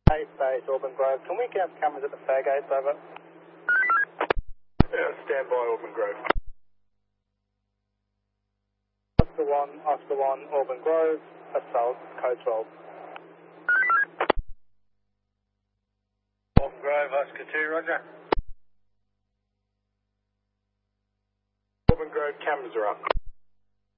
Hey, Space, Auburn Grove. Can we get cameras at the fare gates, over? Yeah, stand by Auburn Grove. Oscar 1, Auburn Grove, assault, code 12. Auburn Grove, Oscar 2, roger. Auburn Grove, cameras are up.